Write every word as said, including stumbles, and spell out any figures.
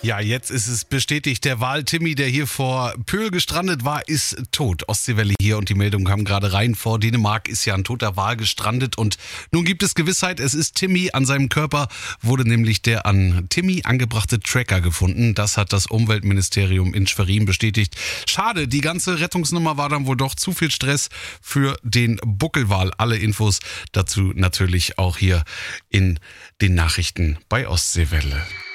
Ja, jetzt ist es bestätigt. Der Wal Timmy, der hier vor Pöhl gestrandet war, ist tot. Ostseewelle hier und die Meldung kam gerade rein. Vor Dänemark ist ja ein toter Wal gestrandet und nun gibt es Gewissheit, es ist Timmy. An seinem Körper wurde nämlich der an Timmy angebrachte Tracker gefunden. Das hat das Umweltministerium in Schwerin bestätigt. Schade, die ganze Rettungsnummer war dann wohl doch zu viel Stress für den Buckelwal. Alle Infos dazu natürlich auch hier in den Nachrichten bei Ostseewelle.